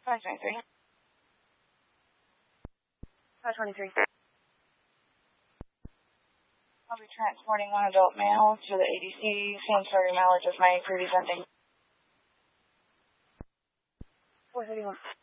523. 523. I'll be transporting one adult male to the ADC, same starting mileage as my previous ending. 431.